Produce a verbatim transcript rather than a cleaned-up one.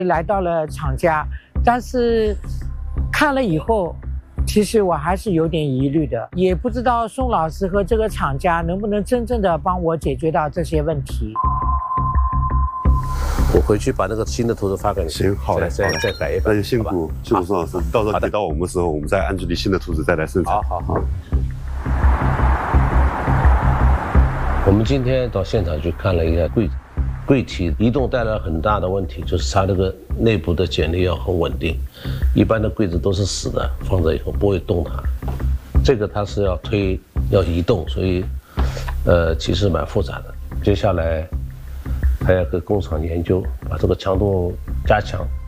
来到了厂家，但是看了以后，其实我还是有点疑虑的，也不知道宋老师和这个厂家能不能真正的帮我解决到这些问题。 我回去把那个新的图纸发给你。 行，好的， 再再改一版。 那就辛苦辛苦宋老师，到时候给到我们的时候，我们再按照你新的图纸再来生产。 好好好。我们今天到现场去看了一下柜子，柜体移动带来很大的问题，就是它这个内部的剪力要很稳定。一般的柜子都是死的，放着以后不会动它。这个它是要推要移动，所以呃其实蛮复杂的。接下来还要跟工厂研究，把这个强度加强。